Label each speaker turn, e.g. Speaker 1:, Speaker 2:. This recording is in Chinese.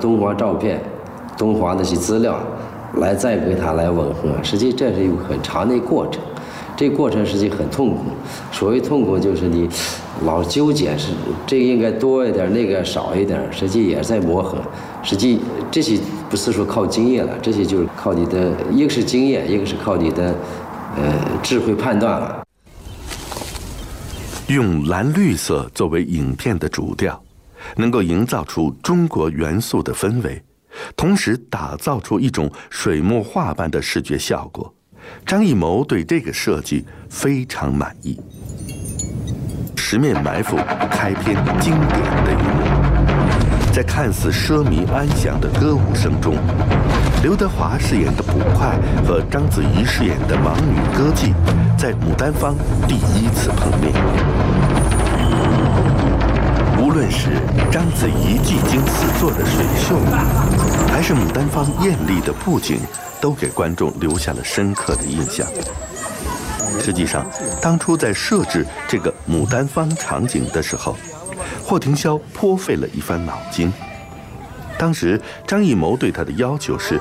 Speaker 1: 敦煌照片、敦煌那些资料，来再给它来吻合。实际这是一个很长的过程，这个过程实际很痛苦。所谓痛苦，就是你老纠结是这个应该多一点，那个少一点，实际也在磨合。实际这些不是说靠经验了，这些就是靠你的，一个是经验，一个是靠你的智慧判断了。
Speaker 2: 用蓝绿色作为影片的主调，能够营造出中国元素的氛围，同时打造出一种水墨画般的视觉效果。张艺谋对这个设计非常满意。十面埋伏开篇经典的一幕，在看似奢靡安详的歌舞声中，刘德华饰演的捕快和章子怡饰演的盲女歌妓在牡丹坊第一次碰面。无论是章子怡技惊四座的水袖，还是牡丹坊艳丽的布景，都给观众留下了深刻的印象。实际上，当初在设置这个牡丹坊场景的时候，霍廷霄颇费了一番脑筋。当时张艺谋对他的要求是